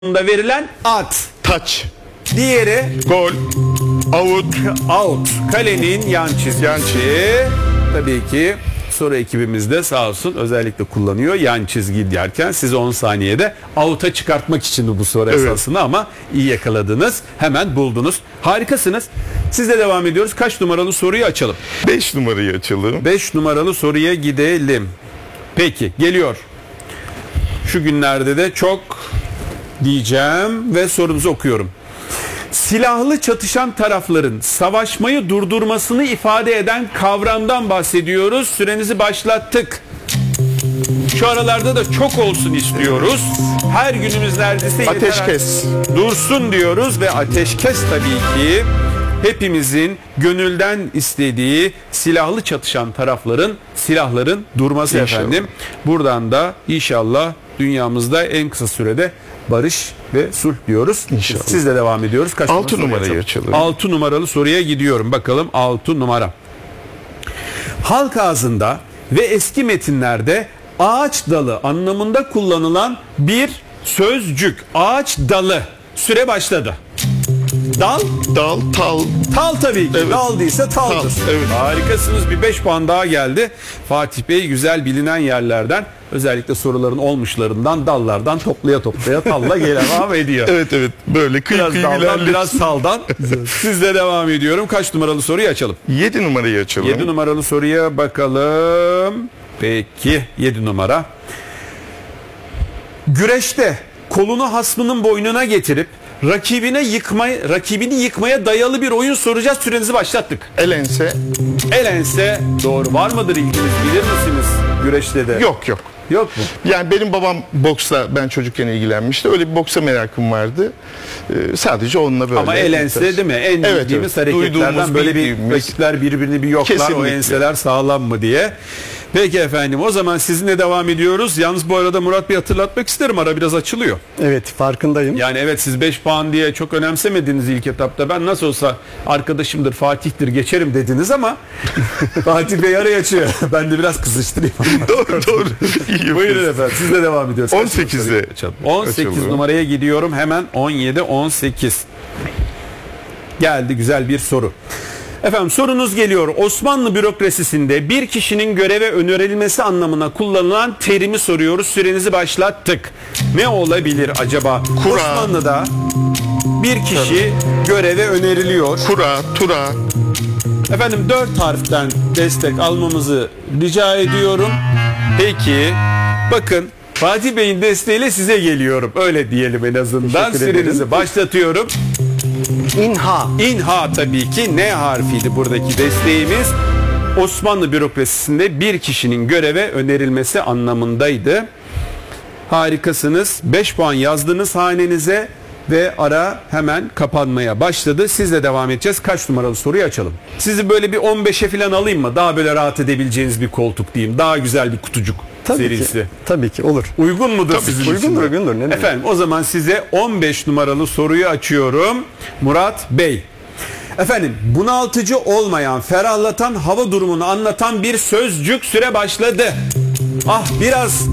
da verilen at. Taç. Diğeri Gol. Out. out. Kalenin yan çizgisi. Tabii ki soru ekibimiz de sağ olsun özellikle kullanıyor yan çizgi derken sizi 10 saniyede out'a çıkartmak için bu soru esasında ama iyi yakaladınız. Hemen buldunuz. Harikasınız. Sizle devam ediyoruz. Kaç numaralı soruyu açalım? 5 numarayı açalım. 5 numaralı soruya gidelim. Peki geliyor. Şu günlerde de çok diyeceğim ve sorunuzu okuyorum. Silahlı çatışan tarafların savaşmayı durdurmasını ifade eden kavramdan bahsediyoruz. Sürenizi başlattık. Şu aralarda da çok olsun istiyoruz. Her günümüz neredeyse Ateşkes. dursun diyoruz ve ateşkes tabii ki hepimizin gönülden istediği silahlı çatışan tarafların silahların durması İnşallah. efendim. Buradan da inşallah dünyamızda en kısa sürede barış ve sulh diyoruz. İnşallah. Sizle devam ediyoruz. Kaç 6 numaralı numarayı soruya açalım. 6 numaralı soruya gidiyorum. Bakalım 6 numara. Halk ağzında ve eski metinlerde ağaç dalı anlamında kullanılan bir sözcük. Ağaç dalı. Süre başladı. Dal? Dal, tal. Tal tabii ki. Evet. Dal değilse taldır. Tal, evet. Harikasınız. Bir 5 puan daha geldi. Fatih Bey güzel bilinen yerlerden özellikle soruların olmuşlarından dallardan toplaya talla devam ediyor. Evet. Böyle kıyı Biraz kıyı daldan ilerliyor. biraz saldan. Sizle devam ediyorum. Kaç numaralı soruyu açalım? 7 numarayı açalım. 7 numaralı soruya bakalım. Peki 7 numara. Güreşte kolunu hasmının boynuna getirip rakibini yıkmaya dayalı bir oyun soracağız. Sürenizi başlattık. Elense. Elense doğru. Var mıdır ilginiz? Bilir misiniz güreşte de? Yok. Yok mu? Yani benim babam boksla ben çocukken ilgilenmişti. Öyle bir boksa merakım vardı. Sadece onunla böyle. Ama elense değil mi? En Evet, bildiğimiz evet. hareketlerden Duyduğumuz, böyle bir bildiğimiz. rakipler birbirini bir yoklar. O Kesinlikle. enseler sağlam mı diye. Peki efendim o zaman sizinle devam ediyoruz. Yalnız bu arada Murat Bey hatırlatmak isterim. Ara biraz açılıyor. Evet, farkındayım. Yani evet siz 5 puan diye çok önemsemediniz ilk etapta. Ben nasıl olsa arkadaşımdır, Fatih'tir geçerim dediniz ama Fatih Bey araya açıyor. Ben de biraz kızıştırayım. Doğru. İyi Buyurun yapıyorsun. efendim siz de devam ediyoruz. 18'e 18 açalım. numaraya gidiyorum hemen 17-18. Geldi güzel bir soru. Efendim sorunuz geliyor. Osmanlı bürokrasisinde bir kişinin göreve önerilmesi anlamına kullanılan terimi soruyoruz. Sürenizi başlattık. Ne olabilir acaba? Kura. Osmanlı'da bir kişi göreve öneriliyor. Kura, tura. Efendim 4 harften destek almamızı rica ediyorum. Peki bakın Fatih Bey'in desteğiyle size geliyorum. Öyle diyelim en azından. Teşekkür ederim. Sürenizi başlatıyorum. İnha. İnha tabii ki N harfiydi buradaki desteğimiz. Osmanlı bürokrasisinde bir kişinin göreve önerilmesi anlamındaydı. Harikasınız. 5 puan yazdınız hanenize ve ara hemen kapanmaya başladı. Sizle devam edeceğiz. Kaç numaralı soruyu açalım? Sizi böyle bir 15'e falan alayım mı? Daha böyle rahat edebileceğiniz bir koltuk diyeyim. Daha güzel bir kutucuk serisi. Tabii ki olur. Uygun mudur sizin için? Uygundur. Ne demek? Efendim o zaman size 15 numaralı soruyu açıyorum. Murat Bey. Efendim bunaltıcı olmayan, ferahlatan hava durumunu anlatan bir sözcük süre başladı. Ah biraz...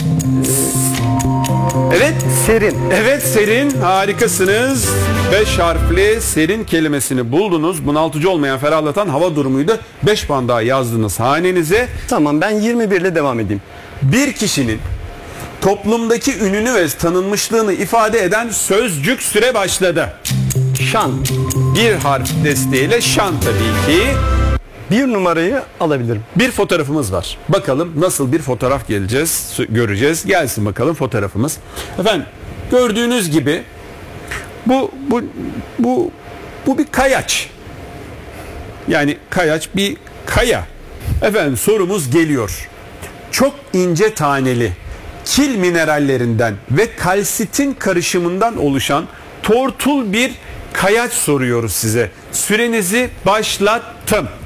Evet. Serin. Evet serin harikasınız. 5 harfli serin kelimesini buldunuz. Bunaltıcı olmayan, ferahlatan hava durumuydu. 5 puan daha yazdınız hanenize. Tamam, ben 21 ile devam edeyim. Bir kişinin toplumdaki ününü ve tanınmışlığını ifade eden sözcük süre başladı. Şan. Bir harf desteğiyle şan tabii ki. 1 numarayı alabilirim. Bir fotoğrafımız var. Bakalım nasıl bir fotoğraf göreceğiz. Gelsin bakalım fotoğrafımız. Efendim gördüğünüz gibi bu bir kayaç. Yani kayaç bir kaya. Efendim sorumuz geliyor. Çok ince taneli kil minerallerinden ve kalsitin karışımından oluşan tortul bir kayaç soruyoruz size. Sürenizi başlattım.